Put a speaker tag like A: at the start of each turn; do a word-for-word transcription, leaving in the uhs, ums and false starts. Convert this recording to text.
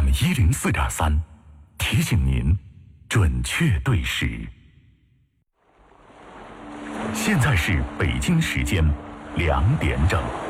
A: 一零四点三，提醒您准确对时。现在是北京时间两点整。